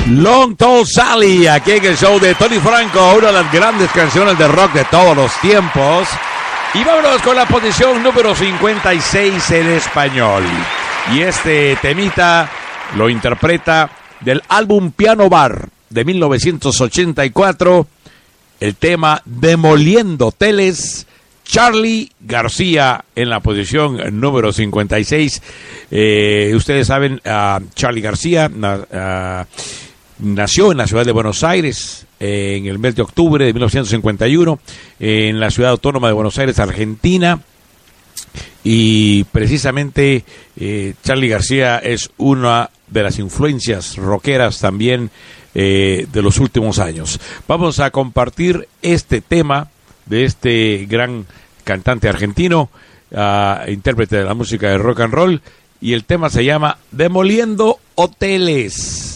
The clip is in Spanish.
Long Tall Sally, aquí en el show de Tony Franco, una de las grandes canciones de rock de todos los tiempos. Y vámonos con la posición número 56 en español. Y este temita lo interpreta del álbum Piano Bar de 1984, el tema Demoliendo Hoteles, Charly García en la posición número 56. Ustedes saben, Charly García nació en la ciudad de Buenos Aires en el mes de octubre de 1951, en la ciudad autónoma de Buenos Aires, Argentina. Y precisamente Charly García es una de las influencias rockeras también de los últimos años. Vamos a compartir este tema de este gran cantante argentino, intérprete de la música de rock and roll, y el tema se llama Demoliendo Hoteles.